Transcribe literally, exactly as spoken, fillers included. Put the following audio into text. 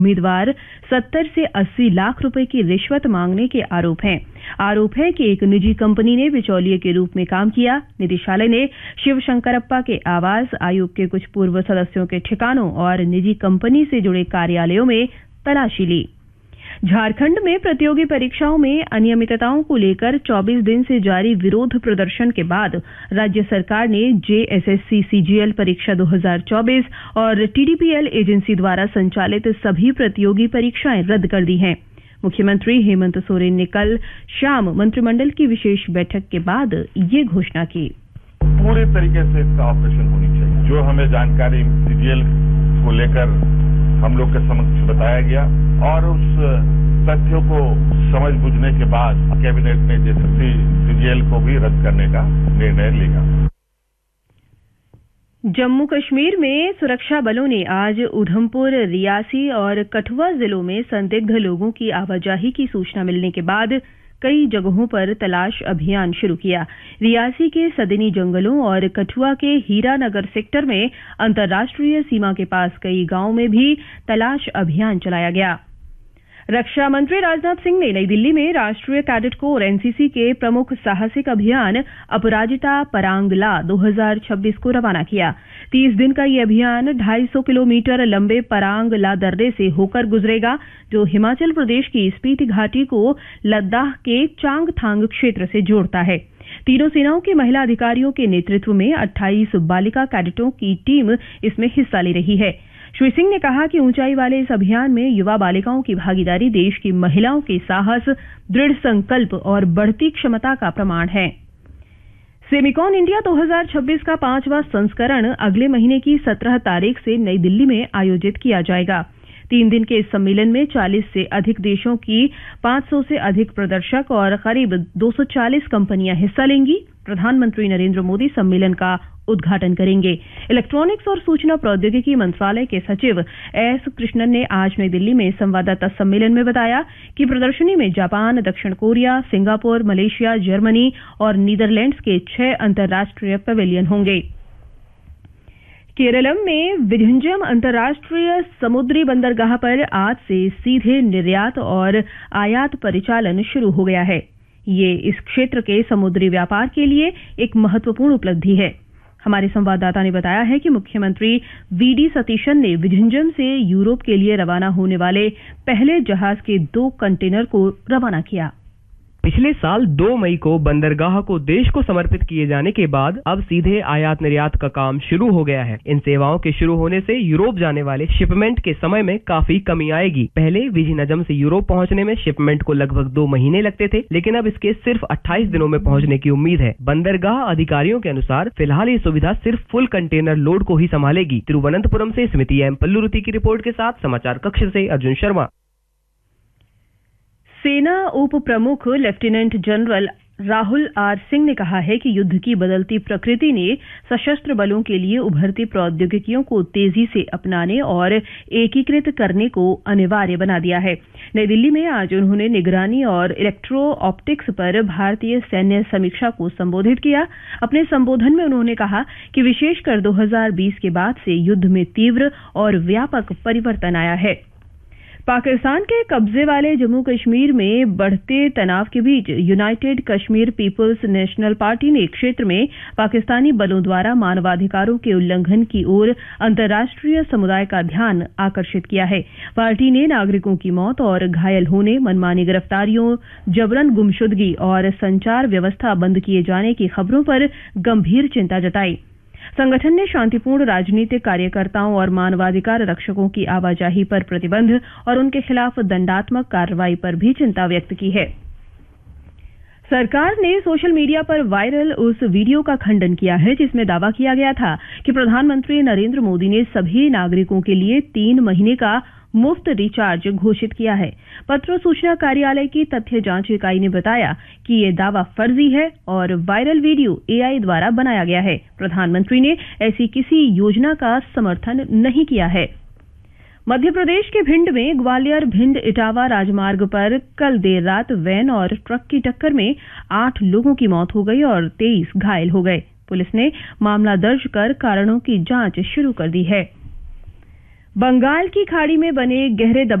उम्मीदवार सत्तर से अस्सी लाख रुपए की रिश्वत मांगने के आरोप हैं। आरोप है कि एक निजी कंपनी ने बिचौलिए के रूप में काम किया। निदेशालय ने शिव शंकरप्पा के आवास, आयोग के कुछ पूर्व सदस्यों के ठिकानों और निजी कंपनी से जुड़े कार्यालयों में तलाशी ली। झारखंड में प्रतियोगी परीक्षाओं में अनियमितताओं को लेकर चौबीस दिन से जारी विरोध प्रदर्शन के बाद राज्य सरकार ने जेएसएससी सीजीएल परीक्षा दो हज़ार चौबीस और टीडीपीएल एजेंसी द्वारा संचालित सभी प्रतियोगी परीक्षाएं रद्द कर दी हैं। मुख्यमंत्री हेमंत सोरेन ने कल शाम मंत्रिमंडल की विशेष बैठक के बाद ये घोषणा की। पूरे तरीके से इसका ऑपरेशन होनी चाहिए। जो हमें जानकारी सीजीएल को लेकर हम लोग के समक्ष बताया गया और उस तथ्यों को समझ बुझने के बाद कैबिनेट ने जेएसएससी सीजीएल को भी रद्द करने का निर्णय लिया। जम्मू कश्मीर में सुरक्षा बलों ने आज उधमपुर, रियासी और कठुआ जिलों में संदिग्ध लोगों की आवाजाही की सूचना मिलने के बाद कई जगहों पर तलाश अभियान शुरू किया। रियासी के सदनी जंगलों और कठुआ के हीरानगर सेक्टर में अंतर्राष्ट्रीय सीमा के पास कई गांवों में भी तलाश अभियान चलाया गया। रक्षा मंत्री राजनाथ सिंह ने नई दिल्ली में राष्ट्रीय कैडेट कोर एनसीसी के प्रमुख साहसिक अभियान अपराजिता परांगला दो हज़ार छब्बीस को रवाना किया। तीस दिन का ये अभियान ढाई सौ किलोमीटर लंबे परांगला दर्रे से होकर गुजरेगा, जो हिमाचल प्रदेश की स्पीति घाटी को लद्दाख के चांगथांग क्षेत्र से जोड़ता है। तीनों सेनाओं के महिला अधिकारियों के नेतृत्व में अट्ठाईस बालिका कैडेटों की टीम इसमें हिस्सा ले रही है। श्री सिंह ने कहा कि ऊंचाई वाले इस अभियान में युवा बालिकाओं की भागीदारी देश की महिलाओं के साहस, दृढ़ संकल्प और बढ़ती क्षमता का प्रमाण है। सेमिकॉन इंडिया दो हज़ार छब्बीस का पांचवां संस्करण अगले महीने की सत्रह तारीख से नई दिल्ली में आयोजित किया जाएगा। तीन दिन के इस सम्मेलन में चालीस से अधिक देशों की पांच सौ से अधिक प्रदर्शक और करीब दो सौ चालीस कंपनियां हिस्सा लेंगी। प्रधानमंत्री नरेंद्र मोदी सम्मेलन का उद्घाटन करेंगे। इलेक्ट्रॉनिक्स और सूचना प्रौद्योगिकी मंत्रालय के सचिव एस कृष्णन ने आज नई दिल्ली में संवाददाता सम्मेलन में बताया कि प्रदर्शनी में जापान, दक्षिण कोरिया, सिंगापुर, मलेशिया, जर्मनी और नीदरलैंड्स के छह अंतर्राष्ट्रीय पवेलियन होंगे। केरलम में विझंजम अंतर्राष्ट्रीय समुद्री बंदरगाह पर आज से सीधे निर्यात और आयात परिचालन शुरू हो गया है। ये इस क्षेत्र के समुद्री व्यापार के लिए एक महत्वपूर्ण उपलब्धि है। हमारे संवाददाता ने बताया है कि मुख्यमंत्री वी डी सतीशन ने विझंजम से यूरोप के लिए रवाना होने वाले पहले जहाज के दो कंटेनर को रवाना किया। पिछले साल दो मई को बंदरगाह को देश को समर्पित किए जाने के बाद अब सीधे आयात निर्यात का काम शुरू हो गया है। इन सेवाओं के शुरू होने से यूरोप जाने वाले शिपमेंट के समय में काफी कमी आएगी। पहले विझंजम से यूरोप पहुंचने में शिपमेंट को लगभग दो महीने लगते थे, लेकिन अब इसके सिर्फ अट्ठाईस दिनों में पहुंचने की उम्मीद है। बंदरगाह अधिकारियों के अनुसार फिलहाल ये सुविधा सिर्फ फुल कंटेनर लोड को ही संभालेगी। तिरुवनंतपुरम से स्मृति एम पल्लुरुति की रिपोर्ट के साथ समाचार कक्ष से अर्जुन शर्मा। सेना उप प्रमुख lieutenant general Rahul are Singh ने कहा है कि युद्ध की बदलती प्रकृति ने सशस्त्र बलों के लिए उभरती प्रौद्योगिकियों को तेजी से अपनाने और एकीकृत करने को अनिवार्य बना दिया है। नई दिल्ली में आज उन्होंने निगरानी और इलेक्ट्रो ऑप्टिक्स पर भारतीय सैन्य समीक्षा को संबोधित किया। अपने संबोधन में उन्होंने कहा कि विशेषकर दो हज़ार बीस के बाद से युद्ध में तीव्र और व्यापक परिवर्तन आया है। पाकिस्तान के कब्जे वाले जम्मू कश्मीर में बढ़ते तनाव के बीच United Kashmir peoples national party ने क्षेत्र में पाकिस्तानी बलों द्वारा मानवाधिकारों के उल्लंघन की ओर अंतर्राष्ट्रीय समुदाय का ध्यान आकर्षित किया है। पार्टी ने नागरिकों की मौत और घायल होने, मनमानी गिरफ्तारियों, जबरन गुमशुदगी और संचार व्यवस्था बंद किए जाने की खबरों पर गंभीर चिंता जताई। संगठन ने शांतिपूर्ण राजनीतिक कार्यकर्ताओं और मानवाधिकार रक्षकों की आवाजाही पर प्रतिबंध और उनके खिलाफ दंडात्मक कार्रवाई पर भी चिंता व्यक्त की है। सरकार ने सोशल मीडिया पर वायरल उस वीडियो का खंडन किया है जिसमें दावा किया गया था कि प्रधानमंत्री नरेंद्र मोदी ने सभी नागरिकों के लिए तीन महीने का मुफ्त रिचार्ज घोषित किया है। पत्र सूचना कार्यालय की तथ्य जांच इकाई ने बताया कि ये दावा फर्जी है और वायरल वीडियो एआई द्वारा बनाया गया है। प्रधानमंत्री ने ऐसी किसी योजना का समर्थन नहीं किया है। मध्य प्रदेश के भिंड में ग्वालियर भिंड इटावा राजमार्ग पर कल देर रात वैन और ट्रक की टक्कर में आठ लोगों की मौत हो गई और तेईस घायल हो गए। पुलिस ने मामला दर्ज कर कारणों की जांच शुरू कर दी है। बंगाल की खाड़ी में बने गहरे